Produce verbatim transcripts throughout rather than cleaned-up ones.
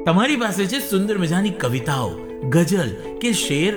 તમારી પાસે છે સુંદર મજાની કવિતાઓ, ગઝલ કે share.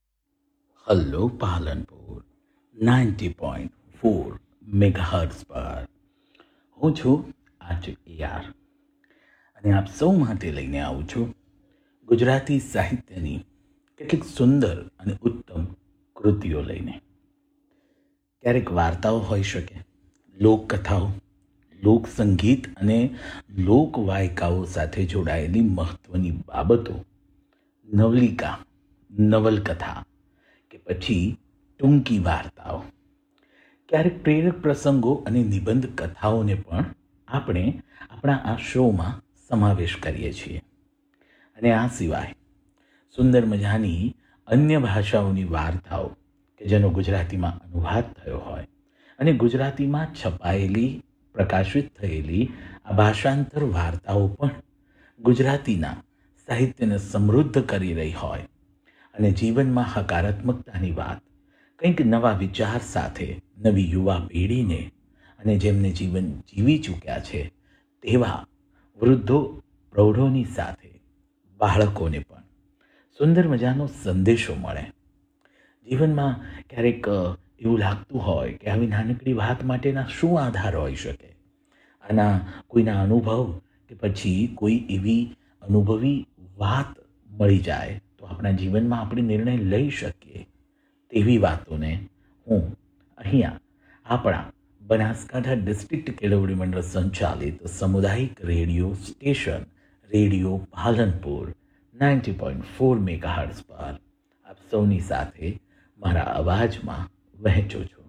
Hello Palanpur ninety point four megahertz પર હું છું આજ યાર અને આપ સૌ માટે લઈને આવું છું ગુજરાતી સાહિત્યની કેટલીક સુંદર અને ઉત્તમ કૃતિઓ લઈને. ક્યારેક વાર્તાઓ હોઈ શકે, લોકકથાઓ, લોકસંગીત અને લોકવાયકાઓ સાથે જોડાયેલી મહત્વની બાબતો, નવલિકા, નવલકથા કે પછી ટૂંકી વાર્તાઓ. ક્યારેક પ્રેરક પ્રસંગો અને નિબંધ કથાઓને પણ આપણે આપણા આ શોમાં સમાવેશ કરીએ છીએ. અને આ સિવાય સુંદર મજાની અન્ય ભાષાઓની વાર્તાઓ કે જેનો ગુજરાતીમાં અનુવાદ થયો હોય અને ગુજરાતીમાં છપાયેલી, પ્રકાશિત થયેલી આ ભાષાંતર વાર્તાઓ પણ ગુજરાતીના સાહિત્યને સમૃદ્ધ કરી રહી હોય અને જીવનમાં હકારાત્મકતાની વાત, કંઈક નવા વિચાર સાથે નવી યુવા પેઢીને અને જેમને જીવન જીવી ચૂક્યા છે તેવા વૃદ્ધો, પ્રૌઢોની સાથે બાળકોને પણ સુંદર મજાનો સંદેશો મળે. જીવનમાં ક્યારેક એવું લાગતું હોય કે આવી નાનકડી વાત માટેના શું આધાર હોઈ શકે, આના કોઈના અનુભવ કે પછી કોઈ એવી અનુભવી વાત મળી જાય તો આપણા જીવનમાં આપણે નિર્ણય લઈ શકીએ. તેવી વાતોને હું અહીંયા આપણા બનાસકાંઠા ડિસ્ટ્રિક્ટ કેળવણી મંડળ સંચાલિત સામુદાયિક radio station radio Palanpur ninety point four megahertz પર આપ સૌની સાથે મારા અવાજમાં વહેંચું છું.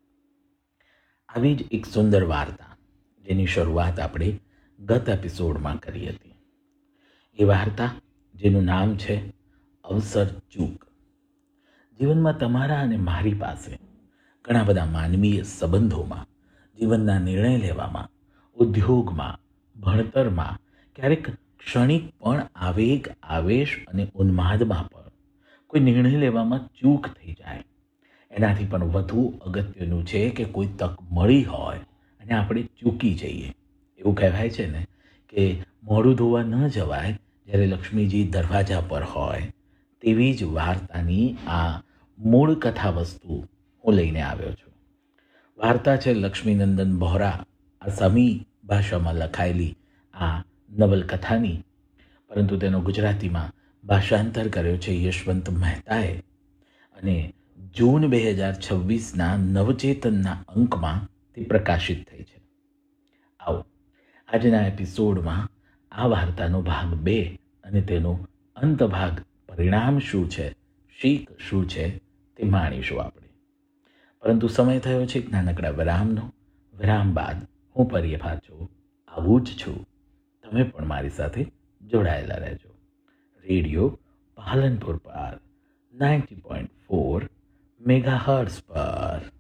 આવી જ એક સુંદર વાર્તા જેની શરૂઆત આપણે ગત એપિસોડમાં કરી હતી. એ વાર્તા જેનું નામ છે અવસર ચૂક. જીવનમાં તમારા અને મારી પાસે ઘણા બધા માનવીય સંબંધોમાં, જીવનના નિર્ણય લેવામાં, ઉદ્યોગમાં, ભણતરમાં, ક્યારેક ક્ષણિક પણ આવેગ, આવેશ અને ઉન્માદમાં પણ કોઈ નિર્ણય લેવામાં ચૂક થઈ જાય. એનાથી પણ વધુ અગત્યનું છે કે કોઈ તક મળી હોય અને આપણે ચૂકી જઈએ. એવું કહેવાય છે ને કે મોઢું ધોવા ન જવાય જ્યારે લક્ષ્મીજી દરવાજા પર હોય. તેવી જ વાર્તાની આ મૂળ કથા વસ્તુ હું લઈને આવ્યો છું. વાર્તા છે લક્ષ્મીનંદન બોહરા આસામી ભાષામાં લખાયેલી આ નવલકથાની, પરંતુ તેનો ગુજરાતીમાં ભાષાંતર કર્યો છે યશવંત મહેતાએ અને જૂન બે હજાર છવ્વીસના નવચેતનના અંકમાં તે પ્રકાશિત થઈ છે. આવો આજના એપિસોડમાં આ વાર્તાનો ભાગ બે અને તેનો અંત ભાગ, પરિણામ શું છે, શીખ શું છે તે માણીશું આપણે. પરંતુ સમય થયો છે એક નાનકડા વિરામનો. વિરામ બાદ હું ફરી પાછો આવું જ છું. તમે પણ મારી સાથે જોડાયેલા રહેજો. રેડિયો પાલનપુર પર નાઇન્ટી પોઈન્ટ ફોર મેગાહર્ટ્ઝ પર.